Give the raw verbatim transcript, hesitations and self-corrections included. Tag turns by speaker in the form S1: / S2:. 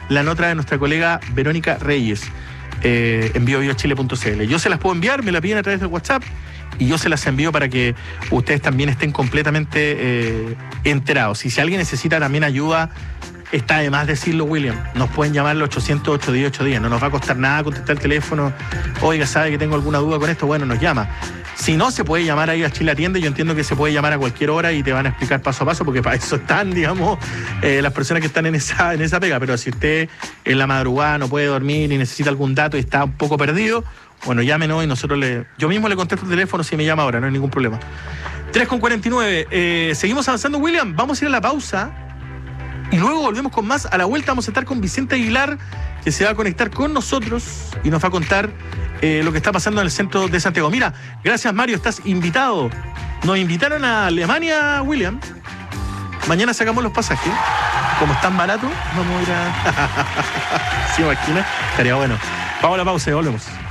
S1: la nota de nuestra colega Verónica Reyes eh, en bio bio chile punto c l. Yo se las puedo enviar, me la piden a través del WhatsApp y yo se las envío para que ustedes también estén completamente eh, enterados. Y si alguien necesita también ayuda, está de más decirlo, William. Nos pueden llamar al ochocientos, ocho diez, ocho diez. No nos va a costar nada contestar el teléfono. Oiga, ¿sabe que tengo alguna duda con esto? Bueno, nos llama. Si no, se puede llamar ahí a Chile Atiende. Yo entiendo que se puede llamar a cualquier hora y te van a explicar paso a paso, porque para eso están, digamos, eh, las personas que están en esa, en esa pega. Pero si usted en la madrugada no puede dormir y necesita algún dato y está un poco perdido, bueno, llámenos y nosotros le... Yo mismo le contesto el teléfono si me llama ahora, no hay ningún problema. tres con cuarenta y nueve. Eh, seguimos avanzando, William. Vamos a ir a la pausa y luego volvemos con más. A la vuelta vamos a estar con Vicente Aguilar, que se va a conectar con nosotros y nos va a contar eh, lo que está pasando en el centro de Santiago. Mira, gracias, Mario, estás invitado. Nos invitaron a Alemania, William. Mañana sacamos los pasajes. Como están baratos, vamos a ir a... ¿Se imagina? Estaría bueno. Vamos a la pausa y volvemos.